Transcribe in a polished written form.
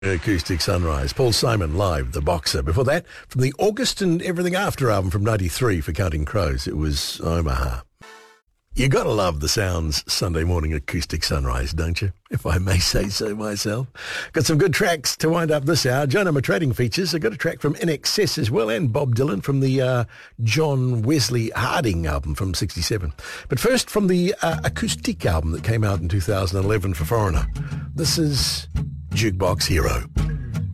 Acoustic Sunrise. Paul Simon live, The Boxer. Before that, from the August and Everything After album from 93 for Counting Crows, it was Omaha. You gotta love the sounds Sunday morning Acoustic Sunrise, don't you? If I may say so myself. Got some good tracks to wind up this hour. Jonah Trading Features. I got a track from INXS as well, and Bob Dylan from the John Wesley Harding album from 67. But first, from the Acoustic album that came out in 2011 for Foreigner. This is Jukebox Hero.